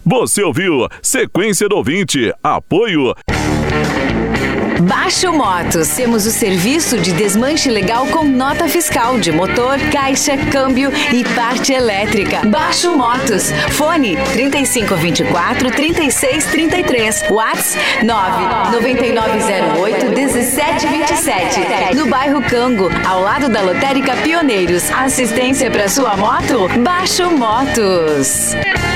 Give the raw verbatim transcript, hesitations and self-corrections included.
Você ouviu Sequência do Ouvinte. Apoio Baixo Motos. Temos o serviço de desmanche legal com nota fiscal de motor, caixa, câmbio e parte elétrica. Baixo Motos. Fone trinta e cinco, vinte e quatro, trinta e seis, trinta e três. WhatsApp nove nove nove zero oito, um sete dois sete. No bairro Cango, ao lado da Lotérica Pioneiros. Assistência para sua moto? Baixo Motos.